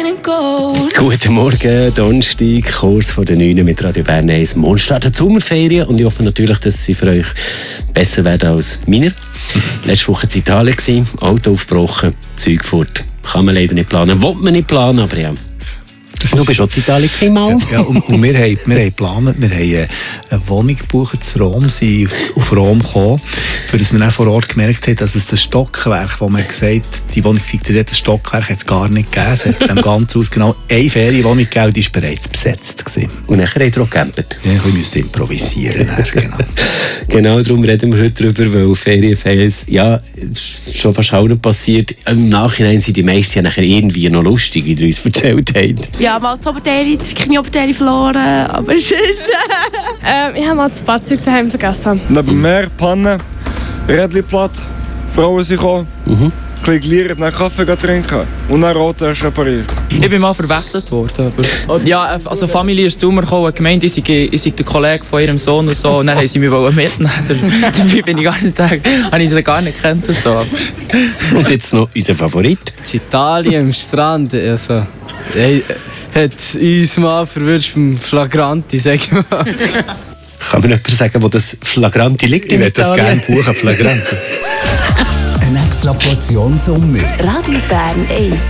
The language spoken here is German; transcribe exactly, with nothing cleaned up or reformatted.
Guten Morgen, Donnerstag, kurz vor der neun mit Radio Bern eins. Morgen startet die Sommerferien und ich hoffe natürlich, dass sie für euch besser werden als meine. Letzte Woche in Italien, Auto aufgebrochen, Zeug fort. Kann man leider nicht planen, will man nicht planen, aber ja. Du bist auch in Italien gewesen, mal. Ja, ja, und, und wir haben, wir haben geplant, wir haben eine Wohnung gebucht zu Rom, sind auf Rom gekommen, für das wir dann vor Ort gemerkt haben, dass es das Stockwerk, wo man gesagt hat, die Wohnung sei dort, das Stockwerk hat es gar nicht gegeben. Es hat dem ganzen Haus genau eine Ferienwohnung gegeben und die war bereits besetzt gewesen. Und nachher habt ihr auch gecampt. Ja, wir müssen improvisieren. Dann, genau. Genau, darum reden wir heute darüber, weil Ferienfans, ja, schon fast auch nicht passiert. Im Nachhinein sind die meisten ja nachher irgendwie noch lustig, wie ihr uns erzählt habt. Ja, mal das Oberteil, das Bikini-Oberteil verloren, aber sonst... ähm, ich habe mal das Badzeug daheim vergessen. Neben Meer, Pannen, Rädchen platt, Frauen sind gekommen, mhm. ein bisschen geliert, dann Kaffee trinken und dann Auto erst repariert. Ich bin mal verwechselt worden. Aber ja, also Familie ist zu mir gekommen und gemeint, ich sei, ich sei der Kollege von ihrem Sohn und so. Und dann haben sie mich mitnehmen. Dabei bin ich gar nicht, habe ich sie gar nicht gekannt. Und, so. Und jetzt noch unser Favorit. In Italien am Strand, also, hey, hat uns mal verwünscht beim Flagranti, sag ich mal. Kann mir jemand sagen, wo das Flagranti liegt? Ich würde das gerne buchen, Flagranti. Eine extra Portion Sommer. Radio Bern eins.